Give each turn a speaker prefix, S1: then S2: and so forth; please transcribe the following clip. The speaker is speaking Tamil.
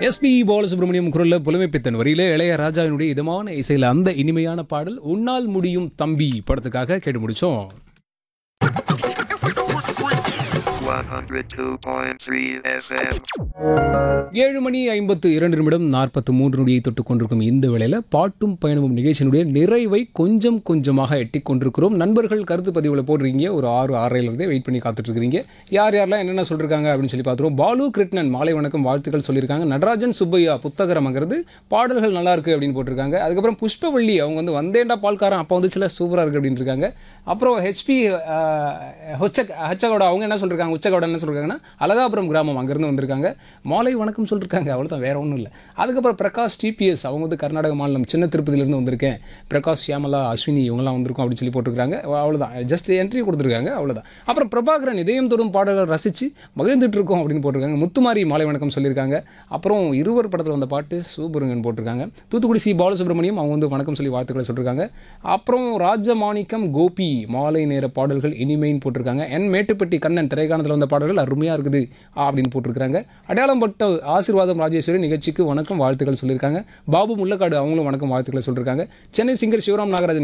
S1: எஸ்பி பாலசுப்ரமணியம் குரல்ல புலமைப்பித்தன் வரியில இளையராஜாவினுடைய இதமான இசையில அந்த இனிமையான பாடல் உன்னால் முடியும் தம்பி படத்துக்காக கேட்டு முடிச்சோம்.
S2: 102.3 FM.
S1: 7 மணி 52 நிமிடம் 43 நொடியை தொட்டுக் கொண்டிருக்கும் இந்த வேளையில பாட்டும் பயணமும் நிகழ்ச்சியினுடைய நிறைவை கொஞ்சம் கொஞ்சமாக எட்டிக் கொண்டிருக்கிறோம். நண்பர்கள் கருத்து பதிவுகளை போடுறீங்க. ஒரு 6:30 வெயிட் பண்ணி காத்துட்டு இருக்கிறீங்க. யாரெல்லாம் என்னென்ன சொல்லிருக்காங்க அப்படின்னு சொல்லி பார்த்துருவோம். பாலு கிருஷ்ணன் மாலை வணக்கம் வாழ்த்துக்கள் சொல்லியிருக்காங்க. நடராஜன் சுப்பையா புத்தகரமங்கிறது பாடல்கள் நல்லா இருக்கு அப்படின்னு போட்டிருக்காங்க. அதுக்கப்புறம் புஷ்பவள்ளி அவங்க வந்து வந்தேண்டா பால்காரன் அப்போ வந்துச்சுல சூப்பராக இருக்கு அப்படின்னு இருக்காங்க. அப்புறம் ஹெச்பி ஹச்சகோட அவங்க என்ன சொல்லிருக்காங்க, உச்சகோட என்ன சொல்லிருக்காங்கன்னா அழகாபுரம் கிராமம் அங்கேருந்து வந்திருக்காங்க. மாலை வணக்கம் சொல்லியிருக்காங்க. அவ்வளோதான், வேற ஒன்றும் இல்லை. அதுக்கப்புறம் பிரகாஷ் டிபிஎஸ் அவங்க வந்து கர்நாடக மாநிலம் சின்ன திருப்பதியிலேருந்து வந்திருக்கேன். பிரகாஷ் ஷியாமலா அஸ்வினி இவங்கெல்லாம் வந்திருக்கோம் அப்படின்னு சொல்லி போட்டிருக்காங்க. அவ்வளோதான், ஜஸ்ட் என்ட்ரி கொடுத்துருக்காங்க, அவ்வளோதான். அப்புறம் பிரபாகரன் இதயம் தோறும் பாடல்கள் ரசித்து மகிழ்ந்துட்டு இருக்கோம் அப்படின்னு போட்டிருக்காங்க. முத்துமாரி மாலை வணக்கம் சொல்லியிருக்காங்க. அப்புறம் இருவர் படத்தில் வந்த பாட்டு சூப்பருங்கன்னு போட்டிருக்காங்க. தூத்துக்குடி சி பாலசுப்ரமணியம் அவங்க வந்து வணக்கம் சொல்லி வாழ்த்துக்களை சொல்லியிருக்காங்க. அப்புறம் ராஜமாணிக்கம் கோபி மாலை நேர பாடல்கள் இனிமைன்னு போட்டிருக்காங்க. என் மேட்டுப்பட்டி கண்ணன் திரைக்காணத்தில் வந்த பாடல்கள் அருமையாக இருக்குது அப்படின்னு போட்டிருக்காங்க. அடையாளம்பட்ட ஆசீர்வாதம் ராஜேஸ்வரி நிகழ்ச்சிக்கு வணக்கம் வாழ்த்துக்கள் சொல்லியிருக்காங்க. பாபு முள்ளக்காடு அவங்களும் வணக்கம் வாழ்த்துக்களை சொல்லியிருக்காங்க. சென்னை சிங்கர் சிவராம் நாகராஜன்